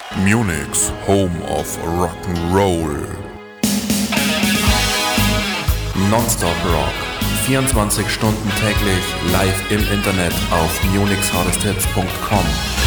Munich's Home of Rock'n'Roll. Nonstop Rock. 24 Stunden täglich live im Internet auf munichshardesthits.com.